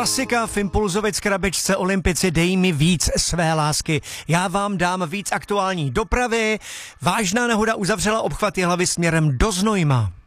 Klasika v Impulzovic krabičce Olympici Dej mi víc své lásky. Já vám dám víc aktuální dopravy. Vážná nehoda uzavřela obchvat Jihlavy směrem do Znojma.